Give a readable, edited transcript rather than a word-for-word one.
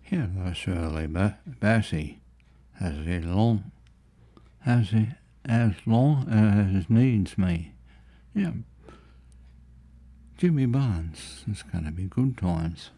Hello, Shirley Bassey. As long as needs me. Yeah. Jimmy Barnes. It's going to be good times.